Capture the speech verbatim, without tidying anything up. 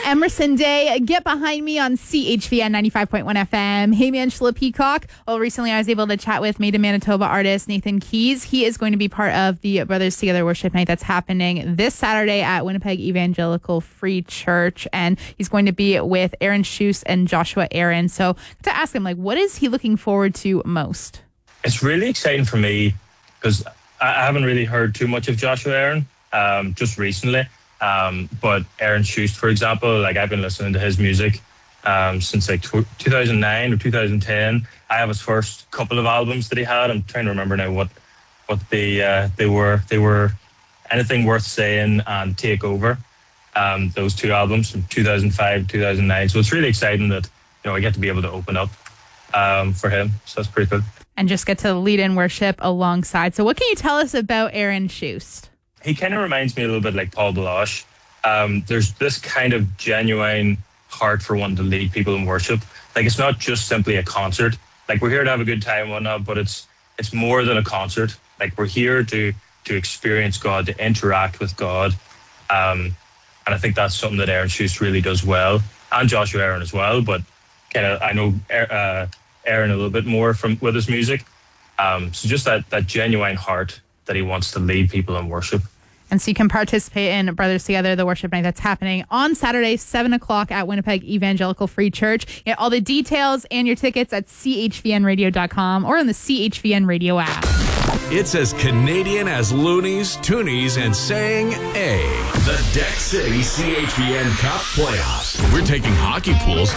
Emerson Day, Get Behind Me on C H V N ninety-five point one F M. Hey, Angela Peacock. Well, recently I was able to chat with Made in Manitoba artist Nathan Keys. He is going to be part of the Brothers Together worship night that's happening this Saturday at Winnipeg Evangelical Free Church. And he's going to be with Aaron Schuss and Joshua Aaron. So to ask him, like, what is he looking forward to most? It's really exciting for me because I haven't really heard too much of Joshua Aaron um, just recently. Um, but Aaron Schuss, for example, like I've been listening to his music um, since like two thousand nine or two thousand ten. I have his first couple of albums that he had. I'm trying to remember now what what they uh, they were. They were Anything Worth Saying and Take Over. Um, those two albums from two thousand five, two thousand nine. So it's really exciting that you know I get to be able to open up um, for him. So that's pretty cool. And just get to lead in worship alongside. So what can you tell us about Aaron Schuss? He kind of reminds me a little bit like Paul Baloche. Um, there's this kind of genuine heart for wanting to lead people in worship. Like it's not just simply a concert. Like we're here to have a good time and whatnot, but it's it's more than a concert. Like we're here to to experience God, to interact with God. Um, and I think that's something that Aaron Schuss really does well, and Joshua Aaron as well. But kind of I know uh, Aaron a little bit more from with his music. Um, so just that that genuine heart that he wants to lead people in worship. And so you can participate in Brothers Together, the worship night that's happening on Saturday, seven o'clock at Winnipeg Evangelical Free Church. Get all the details and your tickets at c h v n radio dot com or on the C H V N Radio app. It's as Canadian as loonies, toonies, and saying A. The Deck City C H V N Cup Playoffs. We're taking hockey pools